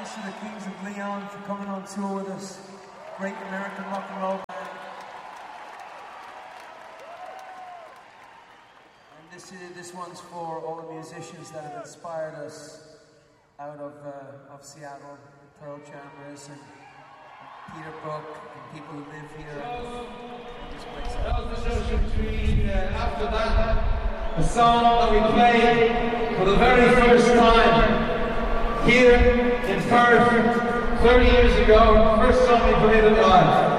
thanks to the Kings of Leon for coming on tour with us. Great American rock and roll band. And this one's for all the musicians that have inspired us out of Seattle, Pearl Chambers and Peter Brook and people who live here. That was the social tree. After that, a song that we played for the very first time here in Perth 30 years ago. First song we played it live.